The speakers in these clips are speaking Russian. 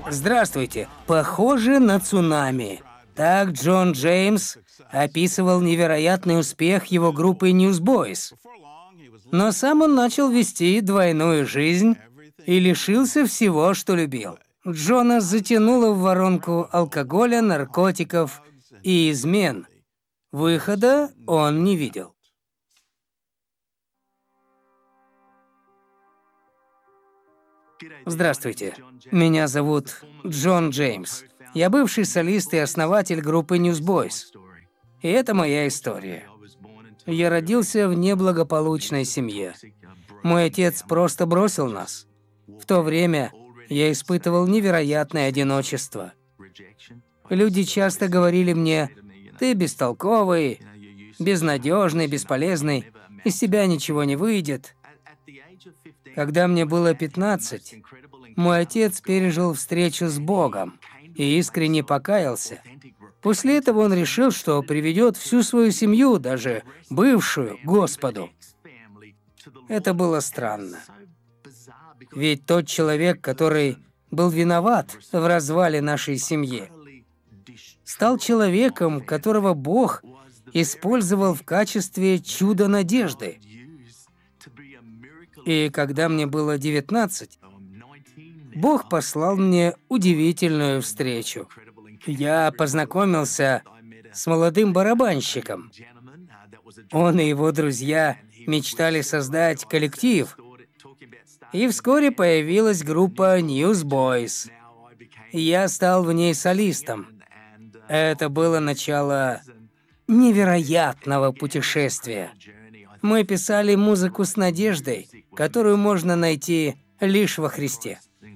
Здравствуйте. Похоже на цунами. Так Джон Джеймс описывал невероятный успех его группы Newsboys. Но сам он начал вести двойную жизнь и лишился всего, что любил. Джона затянуло в воронку алкоголя, наркотиков и измен. Выхода он не видел. Здравствуйте. Меня зовут Джон Джеймс. Я бывший солист и основатель группы Newsboys. И это моя история. Я родился в неблагополучной семье. Мой отец просто бросил нас. В то время я испытывал невероятное одиночество. Люди часто говорили мне: «Ты бестолковый, безнадежный, бесполезный, из тебя ничего не выйдет». Когда мне было 15, мой отец пережил встречу с Богом и искренне покаялся. После этого он решил, что приведет всю свою семью, даже бывшую, к Господу. Это было странно. Ведь тот человек, который был виноват в развале нашей семьи, стал человеком, которого Бог использовал в качестве чуда надежды. И когда мне было 19, Бог послал мне удивительную встречу. Я познакомился с молодым барабанщиком. Он и его друзья мечтали создать коллектив. И вскоре появилась группа Newsboys. Я стал в ней солистом. Это было начало невероятного путешествия. Мы писали музыку с надеждой, которую можно найти лишь во Христе.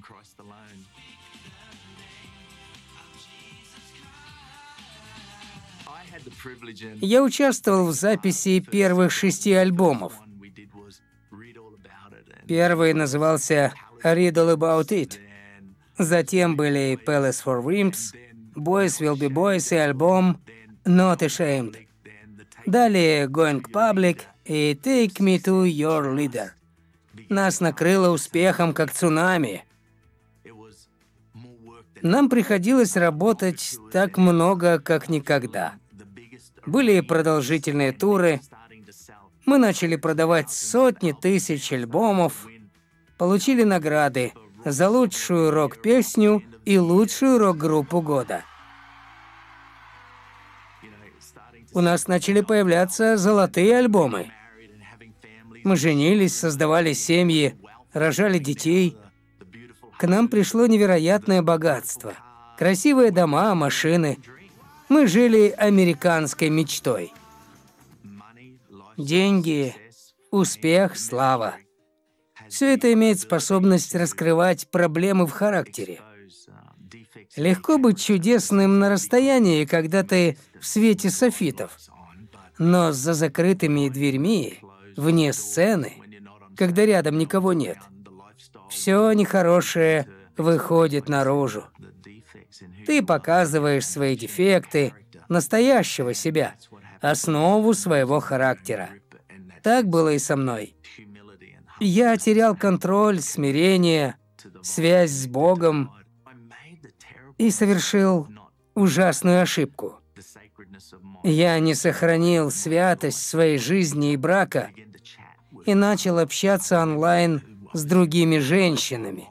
Я участвовал в записи первых 6 альбомов. Первый назывался «Read All About It». Затем были «Palace for Wimps», «Boys Will Be Boys» и альбом «Not Ashamed». Далее «Going Public» и «Take Me to Your Leader». Нас накрыло успехом, как цунами. Нам приходилось работать так много, как никогда. Были продолжительные туры. Мы начали продавать сотни тысяч альбомов, получили награды за лучшую рок-песню и лучшую рок-группу года. У нас начали появляться золотые альбомы. Мы женились, создавали семьи, рожали детей. К нам пришло невероятное богатство. Красивые дома, машины. Мы жили американской мечтой. Деньги, успех, слава. Все это имеет способность раскрывать проблемы в характере. Легко быть чудесным на расстоянии, когда ты в свете софитов. Но за закрытыми дверьми, вне сцены, когда рядом никого нет, все нехорошее выходит наружу. Ты показываешь свои дефекты, настоящего себя, основу своего характера. Так было и со мной. Я терял контроль, смирение, связь с Богом и совершил ужасную ошибку. Я не сохранил святость своей жизни и брака и начал общаться онлайн с другими женщинами.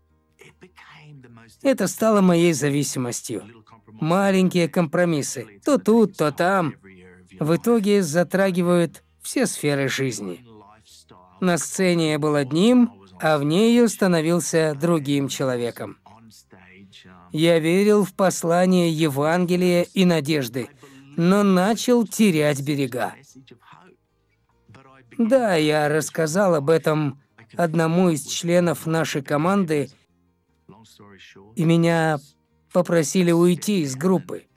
Это стало моей зависимостью. Маленькие компромиссы, то тут, то там, в итоге затрагивают все сферы жизни. На сцене я был одним, а вне ее становился другим человеком. Я верил в послание Евангелия и надежды, но начал терять берега. Да, я рассказал об этом одному из членов нашей команды, и меня попросили уйти из группы.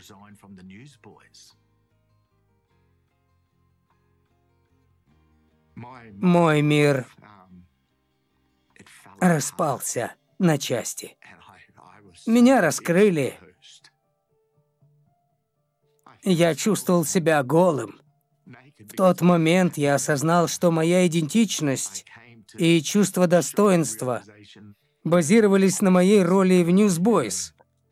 Мой мир распался на части. Меня раскрыли. Я чувствовал себя голым. В тот момент я осознал, что моя идентичность и чувство достоинства базировались на моей роли в Newsboys.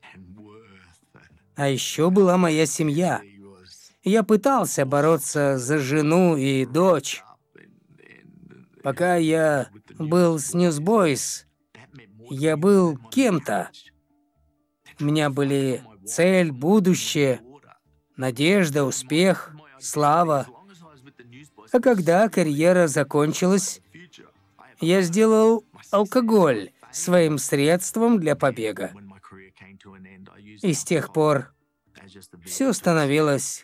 А еще была моя семья. Я пытался бороться за жену и дочь. Пока я был с Newsboys, я был кем-то. У меня были цель, будущее, надежда, успех, слава. А когда карьера закончилась, я сделал алкоголь своим средством для побега. И с тех пор все становилось